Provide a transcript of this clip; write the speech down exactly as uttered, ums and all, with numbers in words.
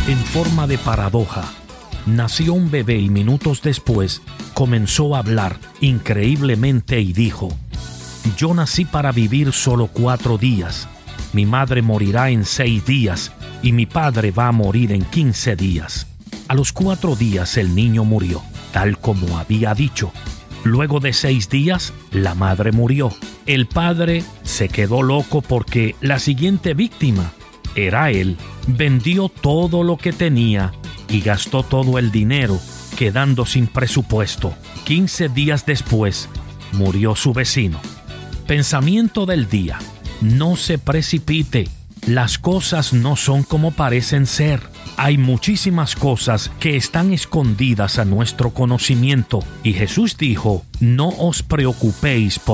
En forma de paradoja, nació un bebé y minutos después comenzó a hablar increíblemente y dijo: yo nací para vivir solo cuatro días. Mi madre morirá en seis días y mi padre va a morir en quince días. A los cuatro días el niño murió, tal como había dicho. Luego de seis días, la madre murió. El padre se quedó loco porque la siguiente víctima era él. Vendió todo lo que tenía y gastó todo el dinero, quedando sin presupuesto. quince días después, murió su vecino. Pensamiento del día: no se precipite. Las cosas no son como parecen ser. Hay muchísimas cosas que están escondidas a nuestro conocimiento. Y Jesús dijo: no os preocupéis por